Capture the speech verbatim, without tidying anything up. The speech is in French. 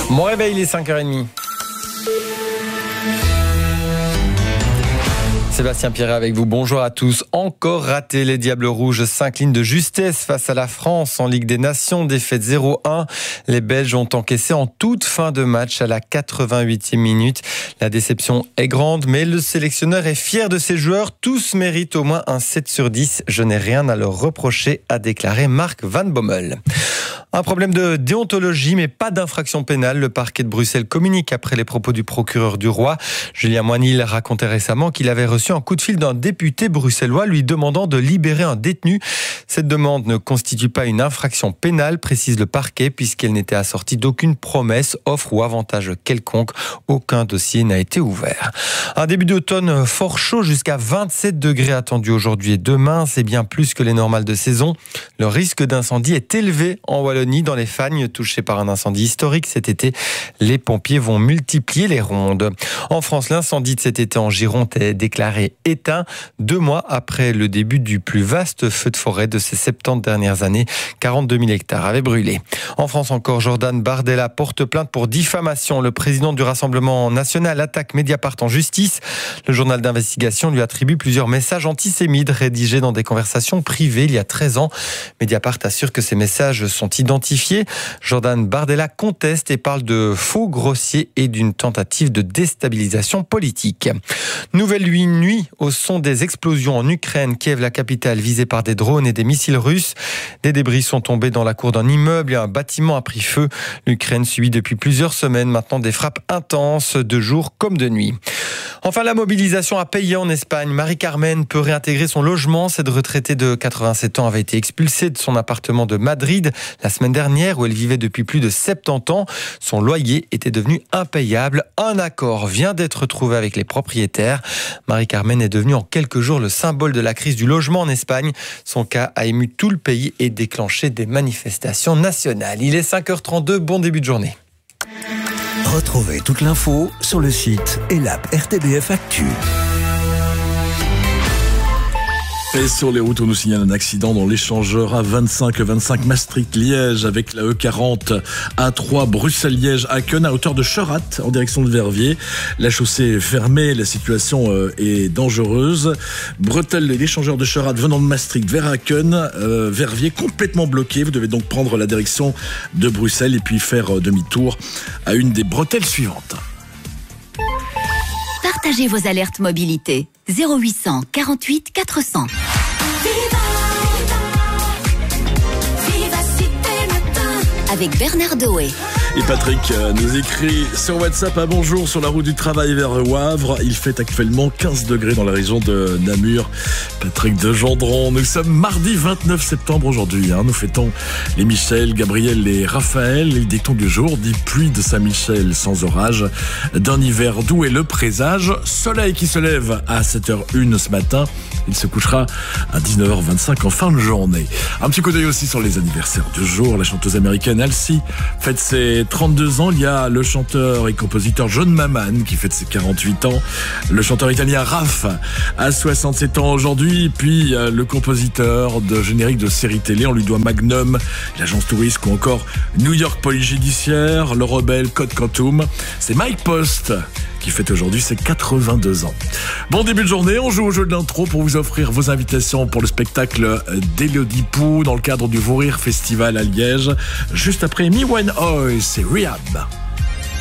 Mon réveil, il est cinq heures trente. Sébastien Pierret avec vous, bonjour à tous. Encore raté, les Diables Rouges s'inclinent de justesse face à la France en Ligue des Nations, défaite zéro un. Les Belges ont encaissé en toute fin de match à la quatre-vingt-huitième minute. La déception est grande, mais le sélectionneur est fier de ses joueurs. Tous méritent au moins un sept sur dix. Je n'ai rien à leur reprocher, a déclaré Marc Van Bommel. Un problème de déontologie, mais pas d'infraction pénale. Le parquet de Bruxelles communique après les propos du procureur du Roi. Julien Moinil racontait récemment qu'il avait reçu un coup de fil d'un député bruxellois lui demandant de libérer un détenu. Cette demande ne constitue pas une infraction pénale, précise le parquet, puisqu'elle n'était assortie d'aucune promesse, offre ou avantage quelconque. Aucun dossier n'a été ouvert. Un début d'automne fort chaud, jusqu'à vingt-sept degrés attendus aujourd'hui et demain. C'est bien plus que les normales de saison. Le risque d'incendie est élevé en Wallonie, dans les Fagnes, touchées par un incendie historique cet été. Les pompiers vont multiplier les rondes. En France, l'incendie de cet été en Gironde est déclaré éteint, deux mois après le début du plus vaste feu de forêt de ces soixante-dix dernières années. quarante-deux mille hectares avaient brûlé. En France encore, Jordan Bardella porte plainte pour diffamation. Le président du Rassemblement national attaque Mediapart en justice. Le journal d'investigation lui attribue plusieurs messages antisémites rédigés dans des conversations privées il y a treize ans. Mediapart assure que ces messages sont identifiés. Jordan Bardella conteste et parle de faux grossiers et d'une tentative de déstabilisation politique. Nouvelle nuit au son des explosions en Ukraine. Kiev, la capitale, visée par des drones et des missiles russes. Des débris sont tombés dans la cour d'un immeuble et un bâtiment a pris feu. L'Ukraine subit depuis plusieurs semaines maintenant des frappes intenses, de jour comme de nuit. Enfin, la mobilisation a payé en Espagne. Marie-Carmen peut réintégrer son logement. Cette retraitée de quatre-vingt-sept ans avait été expulsée de son appartement de Madrid la semaine dernière où elle vivait depuis plus de soixante-dix ans. Son loyer était devenu impayable. Un accord vient d'être trouvé avec les propriétaires. Marie-Carmen est devenue en quelques jours le symbole de la crise du logement en Espagne. Son cas a ému tout le pays et déclenché des manifestations nationales. Il est cinq heures trente-deux, bon début de journée. Retrouvez toute l'info sur le site et l'app R T B F Actu. Et sur les routes, on nous signale un accident dans l'échangeur A vingt-cinq vingt-cinq Maastricht-Liège avec la E quarante A trois Bruxelles-Liège-Aken à hauteur de Cherat en direction de Verviers. La chaussée est fermée, la situation est dangereuse. Bretelles et l'échangeur de Cherat venant de Maastricht vers Aken, euh, Verviers complètement bloqué. Vous devez donc prendre la direction de Bruxelles et puis faire demi-tour à une des bretelles suivantes. Partagez vos alertes mobilité. zéro huit cent quarante-huit quatre cents. Avec Bernard Doé. Et Patrick nous écrit sur WhatsApp un bonjour sur la route du travail vers Wavre. Il fait actuellement quinze degrés dans la région de Namur. Patrick de Gendron. Nous sommes mardi vingt-neuf septembre aujourd'hui. Hein. Nous fêtons les Michel, Gabriel et Raphaël. Et le dicton du jour dit pluie de Saint-Michel sans orage. D'un hiver doux et le présage. Soleil qui se lève à sept heures une ce matin. Il se couchera à dix-neuf heures vingt-cinq en fin de journée. Un petit coup d'œil aussi sur les anniversaires du jour. La chanteuse américaine Halsey fête ses trente-deux ans. Il y a le chanteur et compositeur John Maman qui fête ses quarante-huit ans. Le chanteur italien Raph a soixante-sept ans aujourd'hui. Puis le compositeur de générique de séries télé, on lui doit Magnum, l'agence touriste ou encore New York Police Judiciaire, Le Rebelle, Code Quantum. C'est Mike Post qui fête aujourd'hui ses quatre-vingt-deux ans. Bon début de journée, on joue au jeu de l'intro pour vous offrir vos invitations pour le spectacle d'Elodie Pou dans le cadre du Vourir Festival à Liège. Juste après Me When Oi, c'est Rehab.